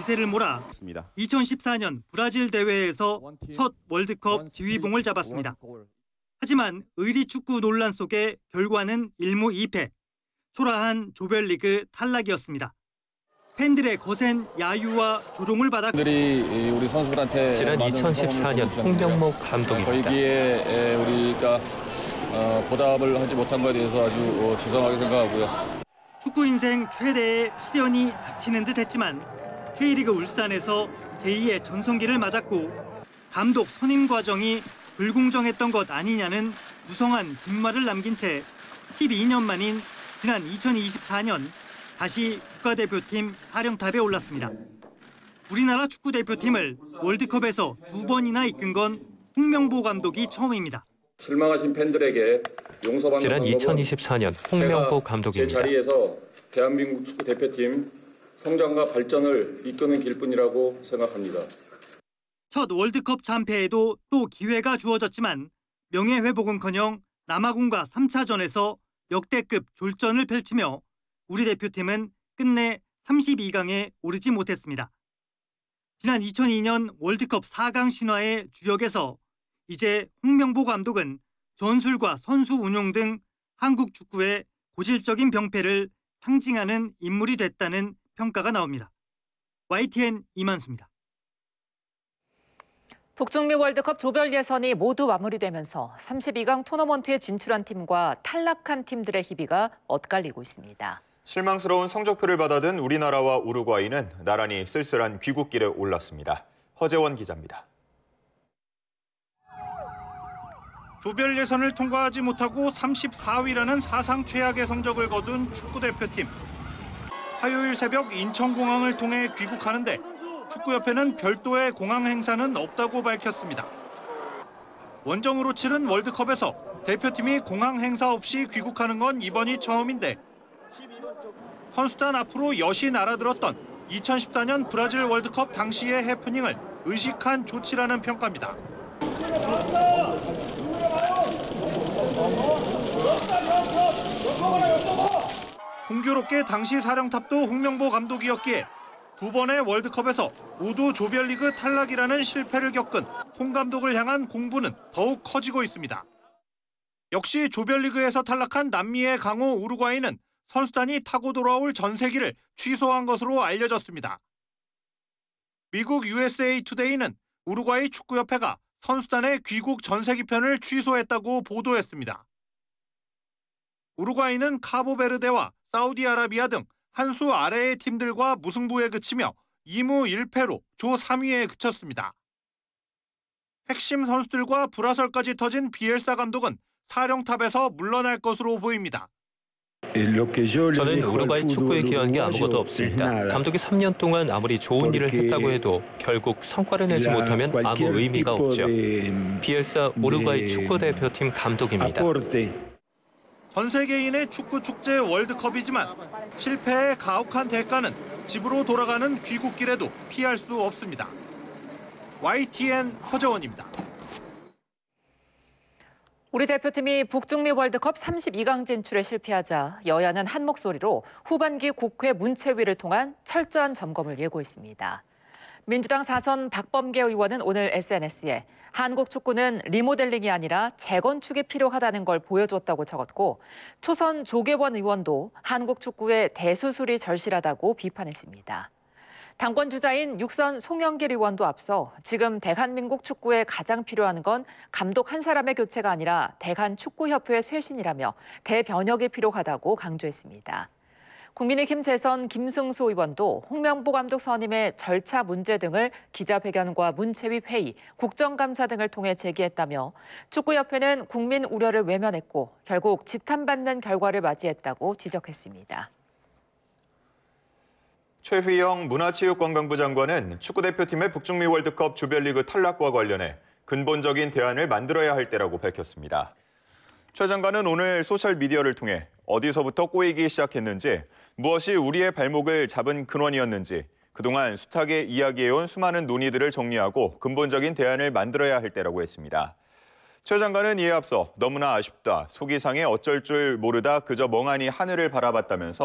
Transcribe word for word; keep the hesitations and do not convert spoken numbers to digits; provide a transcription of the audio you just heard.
기세를 몰아 이천십사 년 브라질 대회에서 첫 월드컵 지휘봉을 잡았습니다. 하지만 의리축구 논란 속에 결과는 일 무 이 패, 초라한 조별리그 탈락이었습니다. 팬들의 거센 야유와 조롱을 받아 우리 선수들한테 지난 이천십사 년 홍명보 감독입니다. 거기에 우리가 보답을 하지 못한 것에 대해서 아주 죄송하게 생각하고요. 축구 인생 최대의 시련이 닥치는 듯 했지만 K리그 울산에서 제이의 전성기를 맞았고 감독 선임 과정이 불공정했던 것 아니냐는 무성한 뒷말을 남긴 채 십이 년 만인 지난 이천이십사 년 다시 국가대표팀 사령탑에 올랐습니다. 우리나라 축구대표팀을 월드컵에서 두 번이나 이끈 건 홍명보 감독이 처음입니다. 실망하신 팬들에게 용서받는 지난 이천이십사 년 홍명보 감독입니다. 제 자리에서 대한민국 축구 대표팀 성장과 발전을 이끄는 길뿐이라고 생각합니다. 첫 월드컵 참패에도 또 기회가 주어졌지만 명예회복은커녕 남아공과 삼 차전에서 역대급 졸전을 펼치며 우리 대표팀은 끝내 삼십이 강에 오르지 못했습니다. 지난 이천이 년 월드컵 사 강 신화의 주역에서 이제 홍명보 감독은 전술과 선수 운용 등 한국 축구의 고질적인 병폐를 상징하는 인물이 됐다는 평가가 나옵니다. 와이티엔 이만수입니다. 북중미 월드컵 조별 예선이 모두 마무리되면서 삼십이 강 토너먼트에 진출한 팀과 탈락한 팀들의 희비가 엇갈리고 있습니다. 실망스러운 성적표를 받아든 우리나라와 우루과이는 나란히 쓸쓸한 귀국길에 올랐습니다. 허재원 기자입니다. 조별 예선을 통과하지 못하고 삼십사 위라는 사상 최악의 성적을 거둔 축구대표팀. 화요일 새벽 인천공항을 통해 귀국하는데 축구협회는 별도의 공항 행사는 없다고 밝혔습니다. 원정으로 치른 월드컵에서 대표팀이 공항 행사 없이 귀국하는 건 이번이 처음인데 선수단 앞으로 여신 알아들었던 이천십사 년 브라질 월드컵 당시의 해프닝을 의식한 조치라는 평가입니다. 공교롭게 당시 사령탑도 홍명보 감독이었기에 두 번의 월드컵에서 모두 조별리그 탈락이라는 실패를 겪은 홍 감독을 향한 공분은 더욱 커지고 있습니다. 역시 조별리그에서 탈락한 남미의 강호 우루과이는 선수단이 타고 돌아올 전세기를 취소한 것으로 알려졌습니다. 미국 유에스에이 투데이는 우루과이 축구협회가 선수단의 귀국 전세기편을 취소했다고 보도했습니다. 우루과이는 카보베르데와 사우디아라비아 등 한 수 아래의 팀들과 무승부에 그치며 이 무 일 패로 조 삼 위에 그쳤습니다. 핵심 선수들과 불화설까지 터진 비엘사 감독은 사령탑에서 물러날 것으로 보입니다. 저는 우루과이 축구에 기여한 게 아무것도 없습니다. 감독이 삼 년 동안 아무리 좋은 일을 했다고 해도 결국 성과를 내지 못하면 아무 의미가 없죠. 비엘사 우루과이 축구대표팀 감독입니다. 전 세계인의 축구 축제 월드컵이지만 실패의 가혹한 대가는 집으로 돌아가는 귀국길에도 피할 수 없습니다. 와이티엔 허재원입니다. 우리 대표팀이 북중미 월드컵 삼십이 강 진출에 실패하자 여야는 한 목소리로 후반기 국회 문체위를 통한 철저한 점검을 예고했습니다. 민주당 사선 박범계 의원은 오늘 에스엔에스에 한국 축구는 리모델링이 아니라 재건축이 필요하다는 걸 보여줬다고 적었고 초선 조계원 의원도 한국 축구의 대수술이 절실하다고 비판했습니다. 당권 주자인 육선 송영길 의원도 앞서 지금 대한민국 축구에 가장 필요한 건 감독 한 사람의 교체가 아니라 대한축구협회의 쇄신이라며 대변혁이 필요하다고 강조했습니다. 국민의힘 재선 김승수 의원도 홍명보 감독 선임의 절차 문제 등을 기자회견과 문체위 회의, 국정감사 등을 통해 제기했다며 축구협회는 국민 우려를 외면했고 결국 지탄받는 결과를 맞이했다고 지적했습니다. 최휘영 문화체육관광부 장관은 축구대표팀의 북중미 월드컵 조별리그 탈락과 관련해 근본적인 대안을 만들어야 할 때라고 밝혔습니다. 최 장관은 오늘 소셜미디어를 통해 어디서부터 꼬이기 시작했는지, 무엇이 우리의 발목을 잡은 근원이었는지, 그동안 숱하게 이야기해온 수많은 논의들을 정리하고 근본적인 대안을 만들어야 할 때라고 했습니다. 최 장관은 이에 앞서 너무나 아쉽다, 속이 상해 어쩔 줄 모르다 그저 멍하니 하늘을 바라봤다면서